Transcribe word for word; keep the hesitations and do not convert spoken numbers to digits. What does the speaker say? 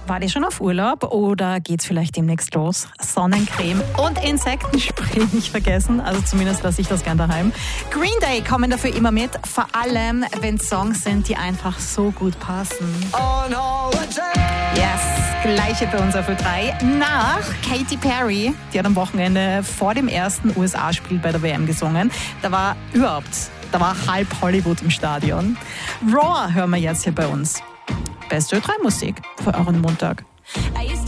War die schon auf Urlaub oder geht's vielleicht demnächst los? Sonnencreme und Insektenspray nicht vergessen, also zumindest lasse ich das gern daheim. Green Day kommen dafür immer mit, vor allem wenn Songs sind, die einfach so gut passen. Yes, gleiche bei uns auf Ö drei. Nach Katy Perry, die hat am Wochenende vor dem ersten U S A-Spiel bei der W M gesungen. Da war überhaupt, da war halb Hollywood im Stadion. Roar hören wir jetzt hier bei uns. Beste Ö drei Musik für euren Montag.